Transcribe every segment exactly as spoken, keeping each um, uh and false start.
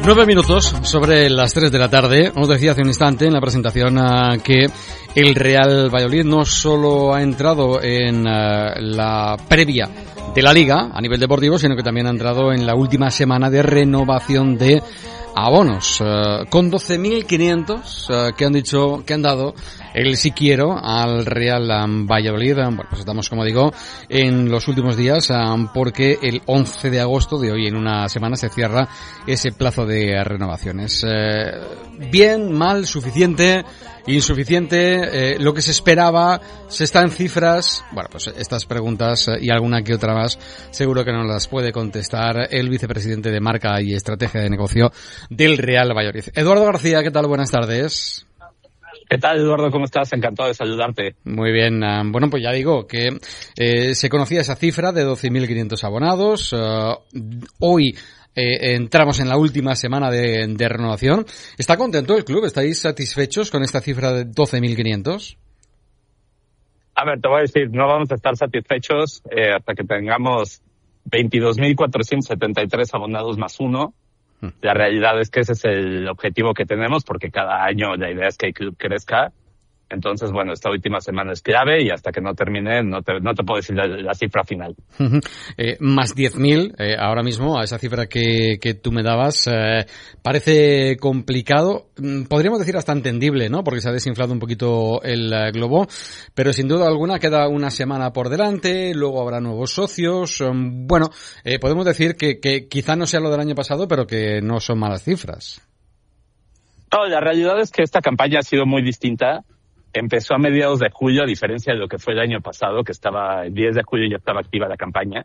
Nueve minutos sobre las tres de la tarde. Os decía hace un instante en la presentación uh, que el Real Valladolid no solo ha entrado en uh, la previa de la Liga a nivel deportivo, sino que también ha entrado en la última semana de renovación de abonos, uh, con doce mil quinientos uh, que han dicho, que han dado el sí quiero al Real um, Valladolid. Bueno, pues estamos, como digo, en los últimos días, um, porque el once de agosto de hoy, en una semana, se cierra ese plazo de renovaciones. Uh, bien, mal, suficiente, insuficiente, eh, lo que se esperaba, se está en cifras. Bueno, pues estas preguntas eh, y alguna que otra más seguro que nos las puede contestar el vicepresidente de Marca y Estrategia de Negocio del Real Valladolid. Eduardo García, ¿qué tal? Buenas tardes. ¿Qué tal, Eduardo? ¿Cómo estás? Encantado de saludarte. Muy bien. Uh, bueno, pues ya digo que eh, se conocía esa cifra de doce mil quinientos abonados. Uh, hoy eh, entramos en la última semana de, de renovación. ¿Está contento el club? ¿Estáis satisfechos con esta cifra de doce mil quinientos? A ver, te voy a decir, no vamos a estar satisfechos eh, hasta que tengamos veintidós mil cuatrocientos setenta y tres abonados más uno. La realidad es que ese es el objetivo que tenemos, porque cada año la idea es que el club crezca. Entonces, bueno, esta última semana es clave y hasta que no termine no te, no te puedo decir la, la cifra final. Uh-huh. Eh, más diez mil, eh, ahora mismo, a esa cifra que, que tú me dabas, eh, parece complicado, podríamos decir hasta entendible, ¿no? Porque se ha desinflado un poquito el uh, globo, pero sin duda alguna queda una semana por delante, luego habrá nuevos socios. Um, bueno, eh, podemos decir que, que quizá no sea lo del año pasado, pero que no son malas cifras. No, la realidad es que esta campaña ha sido muy distinta. Empezó a mediados de julio, a diferencia de lo que fue el año pasado, que estaba el diez de julio ya estaba activa la campaña.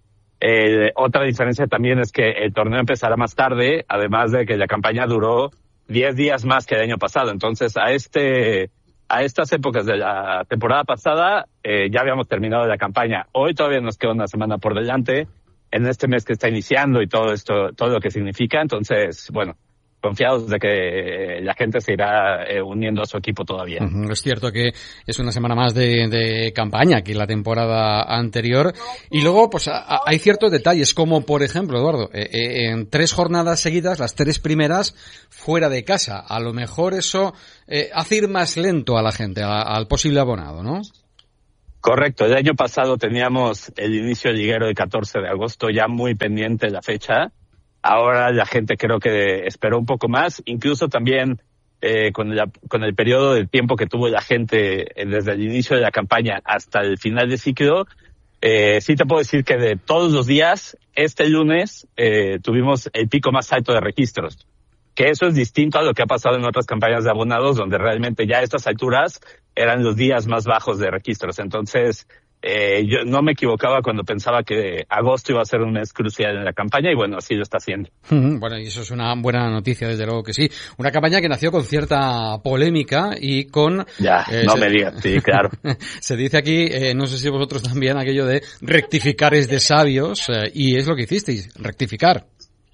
Eh, otra diferencia también es que el torneo empezará más tarde, además de que la campaña duró diez días más que el año pasado. Entonces, a este a estas épocas de la temporada pasada eh, ya habíamos terminado la campaña. Hoy todavía nos queda una semana por delante, en este mes que está iniciando y todo esto, todo lo que significa. Entonces, bueno, confiados de que la gente se irá eh, uniendo a su equipo todavía. Uh-huh. Es cierto que es una semana más de, de campaña que la temporada anterior. Y luego, pues a, a, hay ciertos detalles, como por ejemplo, Eduardo, eh, eh, en tres jornadas seguidas, las tres primeras fuera de casa. A lo mejor eso eh, hace ir más lento a la gente, a, al posible abonado, ¿no? Correcto. El año pasado teníamos el inicio liguero el catorce de agosto, ya muy pendiente la fecha. Ahora la gente creo que esperó un poco más, incluso también eh, con, la, con el periodo de tiempo que tuvo la gente eh, desde el inicio de la campaña hasta el final de ciclo. Eh, sí te puedo decir que de todos los días, este lunes eh, tuvimos el pico más alto de registros, que eso es distinto a lo que ha pasado en otras campañas de abonados, donde realmente ya a estas alturas eran los días más bajos de registros. Entonces, Eh, yo no me equivocaba cuando pensaba que agosto iba a ser un mes crucial en la campaña y bueno, así lo está haciendo. Bueno, y eso es una buena noticia, desde luego que sí. Una campaña que nació con cierta polémica y con... Ya, eh, no se, me digas, sí, claro. Se dice aquí, eh, no sé si vosotros también, aquello de rectificar es de sabios, eh, y es lo que hicisteis, rectificar.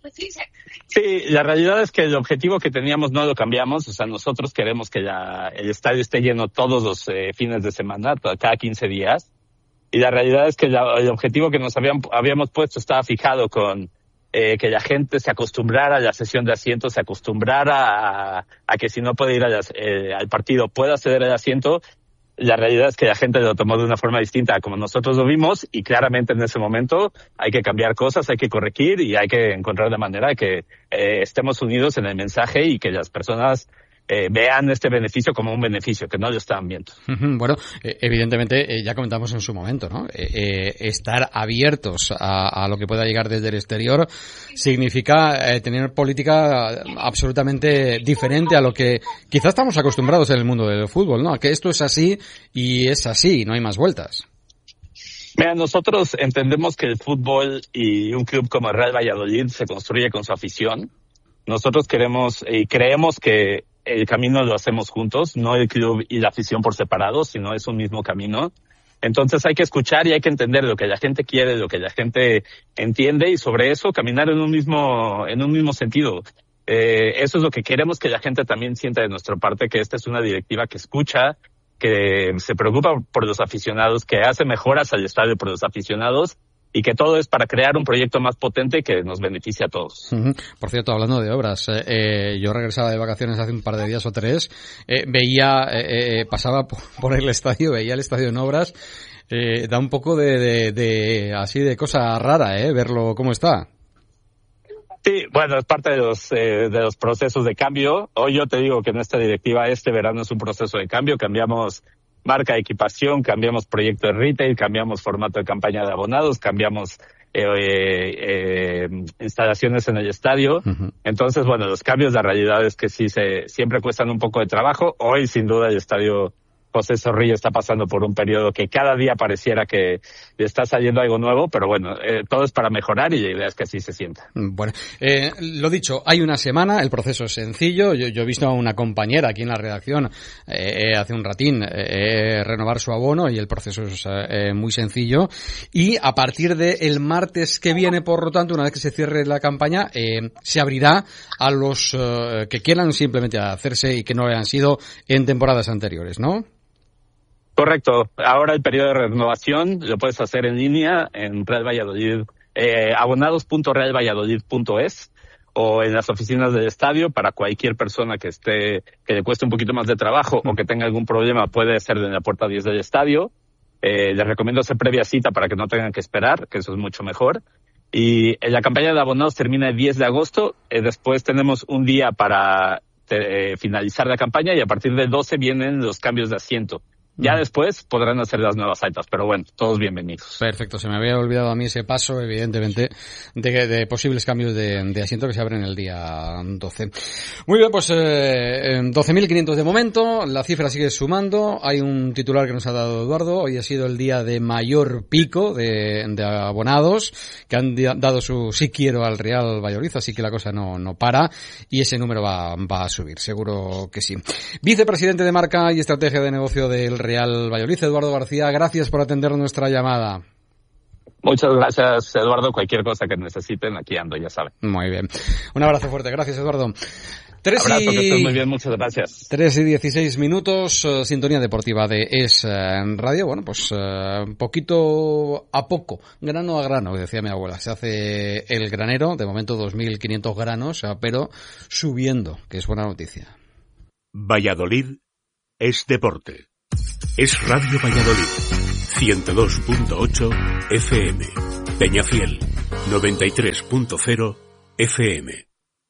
Sí, la realidad es que el objetivo que teníamos no lo cambiamos. O sea, nosotros queremos que la, el estadio esté lleno todos los eh, fines de semana, cada quince días. Y la realidad es que la, el objetivo que nos habían, habíamos puesto estaba fijado con eh, que la gente se acostumbrara a la sesión de asientos, se acostumbrara a, a que si no puede ir a las, eh, al partido pueda ceder el asiento. La realidad es que la gente lo tomó de una forma distinta a como nosotros lo vimos y claramente en ese momento hay que cambiar cosas, hay que corregir y hay que encontrar la manera de que eh, estemos unidos en el mensaje y que las personas Eh, vean este beneficio como un beneficio, que no lo estaban viendo. Bueno, eh, evidentemente, eh, ya comentamos en su momento, ¿no? Eh, eh, estar abiertos a, a lo que pueda llegar desde el exterior significa eh, tener política absolutamente diferente a lo que quizás estamos acostumbrados en el mundo del fútbol, ¿no? A que esto es así y es así, no hay más vueltas. Mira, nosotros entendemos que el fútbol y un club como el Real Valladolid se construye con su afición. Nosotros queremos y creemos que el camino lo hacemos juntos, no el club y la afición por separado, sino es un mismo camino. Entonces hay que escuchar y hay que entender lo que la gente quiere, lo que la gente entiende y sobre eso caminar en un mismo, en un mismo sentido. Eh, eso es lo que queremos que la gente también sienta de nuestra parte, que esta es una directiva que escucha, que se preocupa por los aficionados, que hace mejoras al estadio por los aficionados y que todo es para crear un proyecto más potente que nos beneficie a todos. Uh-huh. Por cierto, hablando de obras, eh, eh, yo regresaba de vacaciones hace un par de días o tres, eh, veía, eh, eh, pasaba por, por el estadio, veía el estadio en obras, eh, da un poco de, de, de, así de cosa rara, eh, verlo cómo está. Sí, bueno, es parte de los eh, de los procesos de cambio. Hoy yo te digo que en esta directiva este verano es un proceso de cambio. Cambiamos marca de equipación, cambiamos proyecto de retail, cambiamos formato de campaña de abonados, cambiamos eh, eh, eh, instalaciones en el estadio. Uh-huh. Entonces, bueno, los cambios, la realidad es que sí se siempre cuestan un poco de trabajo. Hoy, sin duda, el estadio José Zorrilla está pasando por un periodo que cada día pareciera que le está saliendo algo nuevo, pero bueno, eh, todo es para mejorar y la idea es que así se sienta. Bueno, eh, lo dicho, hay una semana, el proceso es sencillo. Yo, yo he visto a una compañera aquí en la redacción eh, hace un ratín eh, renovar su abono y el proceso es eh, muy sencillo. Y a partir del martes que viene, por lo tanto, una vez que se cierre la campaña, eh, se abrirá a los eh, que quieran simplemente hacerse y que no hayan sido en temporadas anteriores, ¿no? Correcto. Ahora el periodo de renovación lo puedes hacer en línea en Real Valladolid, eh, abonados punto real valladolid punto es o en las oficinas del estadio. Para cualquier persona que esté, que le cueste un poquito más de trabajo o que tenga algún problema, puede hacerlo en la puerta diez del estadio. Eh, les recomiendo hacer previa cita para que no tengan que esperar, que eso es mucho mejor. Y eh, la campaña de abonados termina el diez de agosto. Eh, después tenemos un día para eh, finalizar la campaña y a partir del doce vienen los cambios de asiento. Ya después podrán hacer las nuevas altas, pero bueno, todos bienvenidos. Perfecto, se me había olvidado a mí ese paso, evidentemente, de, de posibles cambios de, de asiento que se abren el día doce. Muy bien, pues eh, doce mil quinientos de momento, la cifra sigue sumando, hay un titular que nos ha dado Eduardo, hoy ha sido el día de mayor pico de, de abonados, que han dado su sí quiero al Real Valladolid, así que la cosa no, no para, y ese número va, va a subir, seguro que sí. Vicepresidente de Marca y Estrategia de Negocio del Real Valladolid, Eduardo García, gracias por atender nuestra llamada. Muchas gracias, Eduardo. Cualquier cosa que necesiten, aquí ando, ya saben. Muy bien. Un abrazo fuerte. Gracias, Eduardo. Tres Abrazo, y... que estés muy bien. Muchas gracias. Tres y dieciséis minutos, uh, sintonía deportiva de Es uh, Radio. Bueno, pues uh, poquito a poco, grano a grano, decía mi abuela. Se hace el granero, de momento dos mil quinientos granos, uh, pero subiendo, que es buena noticia. Valladolid es deporte. Es Radio Valladolid, ciento dos punto ocho F M, Peñafiel, noventa y tres punto cero F M.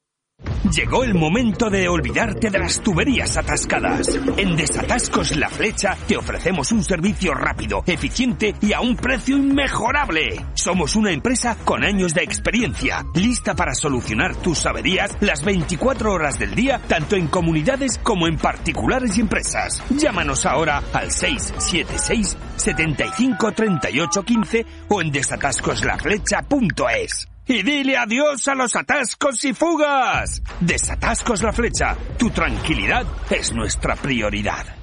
Llegó el momento de olvidarte de las tuberías atascadas. En Desatascos La Flecha te ofrecemos un servicio rápido, eficiente y a un precio inmejorable. Somos una empresa con años de experiencia, lista para solucionar tus averías las veinticuatro horas del día, tanto en comunidades como en particulares y empresas. Llámanos ahora al seis siete seis, setenta y cinco, treinta y ocho, quince o en desatascos la flecha punto es. Y dile adiós a los atascos y fugas. Desatascos La Flecha. Tu tranquilidad es nuestra prioridad.